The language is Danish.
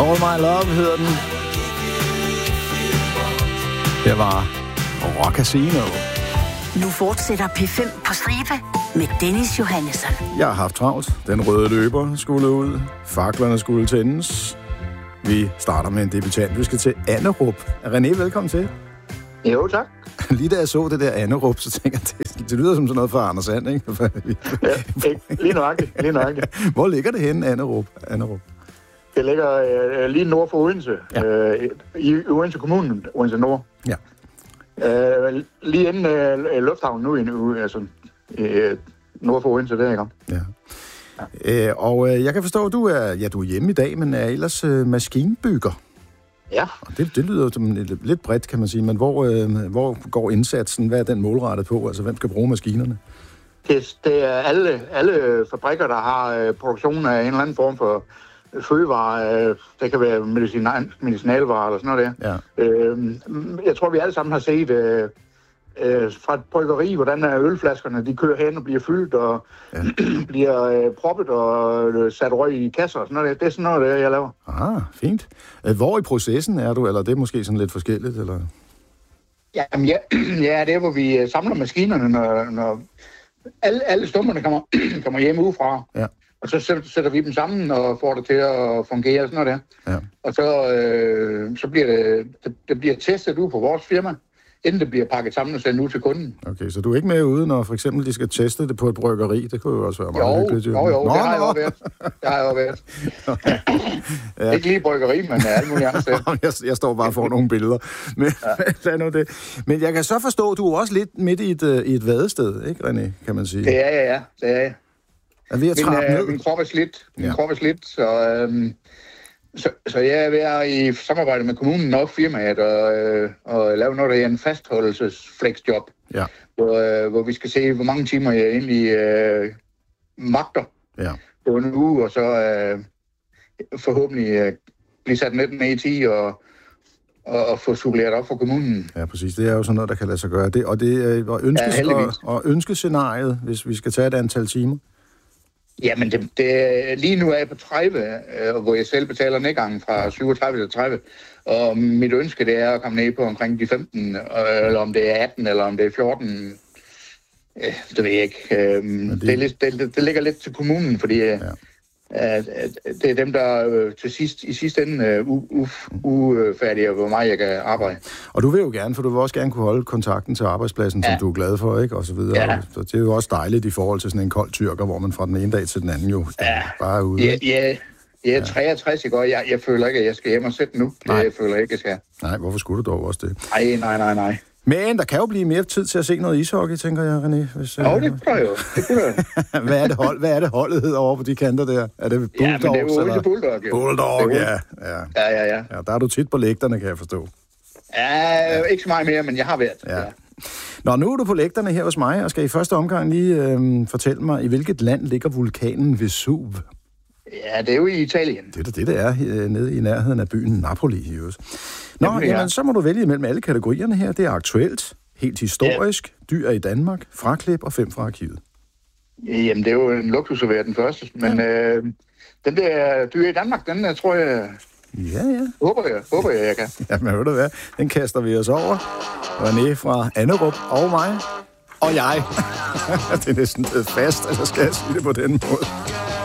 All My Love hedder den. Det var Rock Casino. Nu fortsætter P5 på stribe med Dennis Johannesson. Jeg har haft travlt. Den røde løber skulle ud. Faklerne skulle tændes. Vi starter med en debutant. Vi skal til Annerup. René, velkommen til. Jo, tak. Lige da jeg så det der Annerup, så tænker jeg, det lyder som sådan noget fra Anders And, ikke? Ja, lige nøjagtigt. Hvor ligger det henne, Annerup? Det ligger lige nord for Odense, ja. I Odense Kommune, Odense Nord. Ja. Lige inden lufthavnen nu, altså nord for Odense, der, ikke? Ja. Og jeg kan forstå, at du er hjemme i dag, men er ellers maskinbygger. Ja. Og det lyder som lidt bredt, kan man sige, men hvor går indsatsen? Hvad er den målrettet på? Altså, hvem skal bruge maskinerne? Det er alle fabrikker, der har produktion af en eller anden form for fødevarer. Det kan være medicinalvarer eller sådan noget der. Ja. Jeg tror, vi alle sammen har set fra et bryggeri, hvordan ølflaskerne de kører hen og bliver fyldt og bliver proppet og sat røg i kasser og sådan noget. Det er sådan noget, jeg laver. Ah, fint. Hvor i processen er du, eller det er måske sådan lidt forskelligt, eller? Jamen, ja, det er, hvor vi samler maskinerne, når alle stumperne kommer hjem udefra. Ja. Og så sætter vi dem sammen og får det til at fungere og sådan noget der. Ja. Og så bliver det bliver testet ud på vores firma, inden det bliver pakket sammen og sendt ud til kunden. Okay, så du er ikke med ude, når for eksempel de skal teste det på et bryggeri? Det kunne jo også være meget hyggeligt. Jo, det har jeg jo været. Ja. Ikke lige bryggeri, men alt muligt andet sted. Jeg står bare for nogle billeder. Men, ja. Det. Men jeg kan så forstå, at du er også lidt midt i et vadested, ikke, René, kan man sige? Det er jeg, ja. Det er jeg. Er ved at trappe ned? Min krop er slidt. Så jeg er ved at i samarbejde med kommunen og firmaet og lave noget af en fastholdelsesflexjob, hvor vi skal se, hvor mange timer jeg egentlig magter på en uge, og så forhåbentlig blive sat ned i 10 og få suppleret op for kommunen. Ja, præcis. Det er jo sådan noget, der kan lade sig gøre. Det og ønskescenariet, hvis vi skal tage et antal timer? Jamen, lige nu er jeg på 30, hvor jeg selv betaler nedgangen fra 37 til 30. Og mit ønske, det er at komme ned på omkring de 15, eller om det er 18, eller om det er 14. Det ved jeg ikke. Det ligger lidt til kommunen, fordi det er dem, der i sidste ende ufærdige, hvor meget jeg kan arbejde. Og du vil jo gerne, for du vil også gerne kunne holde kontakten til arbejdspladsen, som du er glad for, ikke? Og så videre. Ja. Så det er jo også dejligt i forhold til sådan en kold tyrker, hvor man fra den ene dag til den anden jo bare er ude. Ja, jeg er 63 i går. Jeg føler ikke, at jeg skal hjem og sætte nu. Jeg føler ikke, at jeg skal. Nej, hvorfor skulle du dog også det? Nej. Men der kan jo blive mere tid til at se noget ishockey, tænker jeg, René. Hvis, det kunne jeg jo. Hvad er det holdet hedder over på de kanter der? Er det Bulldogs? Ja, men det er jo ikke Bulldog. Bulldog, ja. Ja. Der er du tit på lægterne, kan jeg forstå. Ja, ikke så meget mere, men jeg har været. Ja. Nå, nu er du på lægterne her hos mig, og skal i første omgang lige fortælle mig, i hvilket land ligger vulkanen Vesuv? Ja, det er jo i Italien. Det er nede i nærheden af byen Napoli. Nå, jamen, så må du vælge mellem alle kategorierne her. Det er aktuelt, helt historisk, dyr i Danmark, fraklip og 5 fra arkivet. Jamen, det er jo en luksus at være den første. Men den der dyr i Danmark, den tror jeg... Ja. Håber jeg kan. Jamen, ved du hvad? Den kaster vi os over. René fra Annerup og mig. Og jeg. Det er næsten fast, eller skal jeg sige det på den måde?